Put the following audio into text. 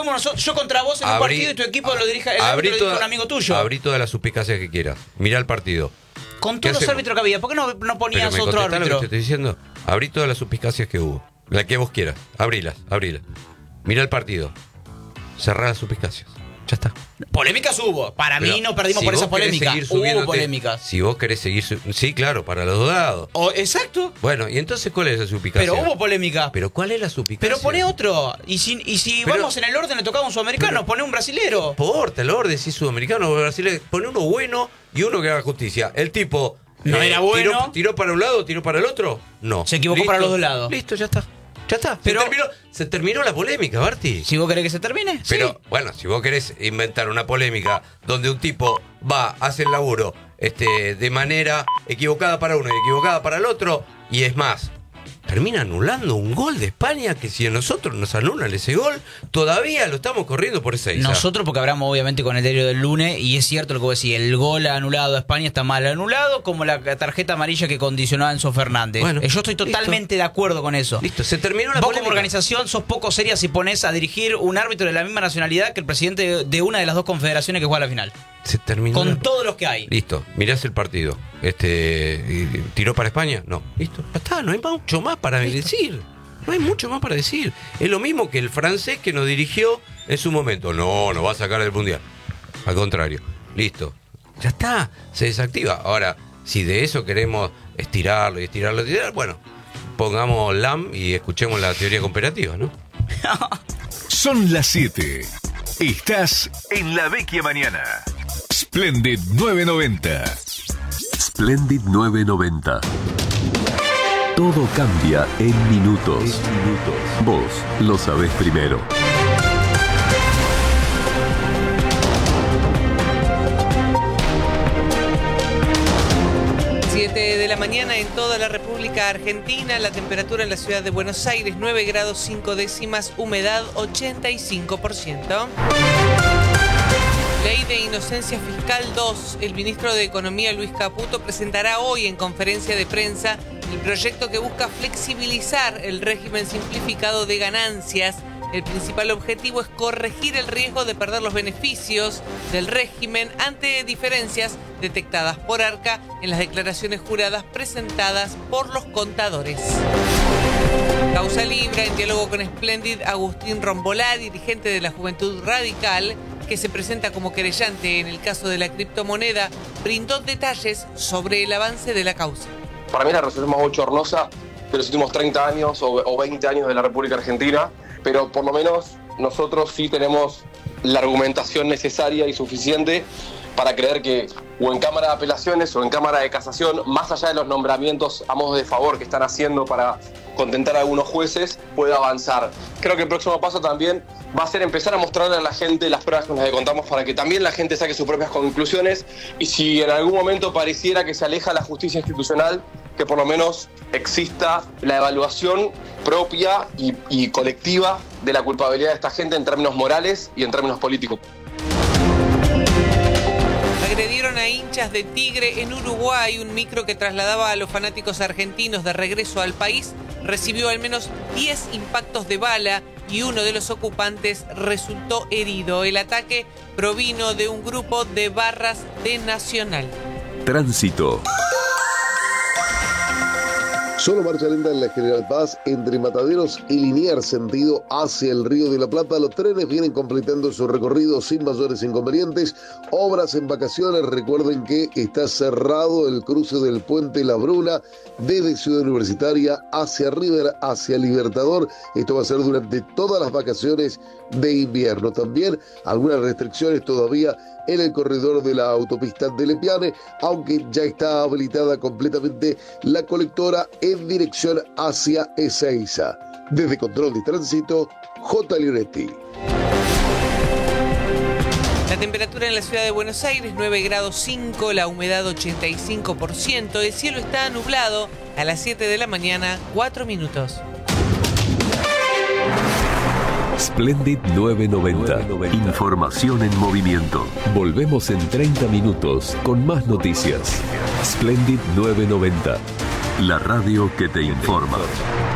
juguemos nosotros, yo contra vos en un partido y tu equipo lo dirija un amigo tuyo. Abrí todas las suspicacias que quieras. Mirá el partido. Con todos los árbitros que había, ¿por qué no ponías otro árbitro? Lo que te estoy diciendo. Abrí todas las suspicacias que hubo. La que vos quieras. Abrilas. Mirá el partido. Cerrá las suspicacias. Ya está. Polémicas hubo. Para mí no perdimos por esa polémica. Hubo polémicas. Si vos querés seguir... Sí, claro, para los dos lados. Exacto. Bueno, ¿y entonces cuál es la suspicacia? Pero hubo polémica. ¿Pero cuál es la suspicacia? Pero pone otro. Y si vamos en el orden, le tocaba un sudamericano, pone un brasilero. No importa el orden, si es sudamericano o brasileño. Pone uno bueno y uno que haga justicia. El tipo... No era bueno. ¿Tiró para un lado, tiró para el otro? No. Se equivocó para los dos lados. Listo, ya está. Ya está. Pero se terminó la polémica, Barty. Si vos querés que se termine. Pero, sí. Bueno, si vos querés inventar una polémica donde un tipo hace el laburo de manera equivocada para uno y equivocada para el otro, y es más, termina anulando un gol de España que si a nosotros nos anulan ese gol, todavía lo estamos corriendo por esa isla. Nosotros, porque hablamos obviamente con el diario del lunes, y es cierto lo que vos decís, el gol anulado a España está mal anulado, como la tarjeta amarilla que condicionó a Enzo Fernández. Bueno, yo estoy totalmente de acuerdo con eso. Listo, se terminó la Vos polémica. Como organización sos poco seria si pones a dirigir un árbitro de la misma nacionalidad que el presidente de una de las dos confederaciones que juega a la final. Se terminó. Con todos los que hay. Listo, mirás el partido. ¿Tiró para España? No. Listo, ya está, no hay mucho más para decir. No hay mucho más para decir. Es lo mismo que el francés que nos dirigió en su momento. No va a sacar del mundial. Al contrario. Listo. Ya está, se desactiva. Ahora, si de eso queremos estirarlo, bueno, pongamos LAM y escuchemos la teoría comparativa, ¿no? Son las 7. Estás en La Vecchia Mañana. Splendid 990. Splendid 990. Todo cambia en minutos. Vos lo sabés primero. De la mañana en toda la República Argentina, la temperatura en la ciudad de Buenos Aires 9 grados 5 décimas, humedad 85%. Ley de Inocencia Fiscal 2. El ministro de Economía Luis Caputo presentará hoy en conferencia de prensa el proyecto que busca flexibilizar el régimen simplificado de ganancias. El principal objetivo es corregir el riesgo de perder los beneficios del régimen ante diferencias detectadas por Arca en las declaraciones juradas presentadas por los contadores. Causa Libra, en diálogo con Splendid, Agustín Rombolá, dirigente de la Juventud Radical, que se presenta como querellante en el caso de la criptomoneda, brindó detalles sobre el avance de la causa. Para mí la resolución más bochornosa de los últimos 30 años o 20 años de la República Argentina, pero por lo menos nosotros sí tenemos la argumentación necesaria y suficiente para creer que o en Cámara de Apelaciones o en Cámara de Casación, más allá de los nombramientos a modo de favor que están haciendo para contentar a algunos jueces, puede avanzar. Creo que el próximo paso también va a ser empezar a mostrarle a la gente las pruebas con las que contamos para que también la gente saque sus propias conclusiones, y si en algún momento pareciera que se aleja la justicia institucional, que por lo menos exista la evaluación propia y colectiva de la culpabilidad de esta gente en términos morales y en términos políticos. Agredieron a hinchas de Tigre en Uruguay. Un micro que trasladaba a los fanáticos argentinos de regreso al país recibió al menos 10 impactos de bala y uno de los ocupantes resultó herido. El ataque provino de un grupo de barras de Nacional. Tránsito. Solo marcha lenta en la General Paz entre Mataderos y Liniers, sentido hacia el Río de la Plata. Los trenes vienen completando su recorrido sin mayores inconvenientes. Obras en vacaciones. Recuerden que está cerrado el cruce del Puente La Bruna desde Ciudad Universitaria hacia River, hacia Libertador. Esto va a ser durante todas las vacaciones de invierno. También algunas restricciones todavía en el corredor de la autopista de Lepiane, aunque ya está habilitada completamente la colectora en dirección hacia Ezeiza. Desde Control de Tránsito, J. Lionetti. La temperatura en la ciudad de Buenos Aires 9 grados 5, la humedad 85%, el cielo está nublado. A las 7 de la mañana, 4 minutos. Splendid 990. Información en movimiento. Volvemos en 30 minutos con más noticias. Splendid 990. La radio que te informa.